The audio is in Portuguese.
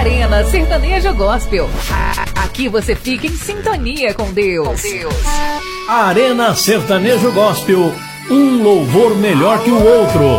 Arena Sertanejo Gospel. Aqui você fica em sintonia com Deus. Arena Sertanejo Gospel, um louvor melhor que o outro.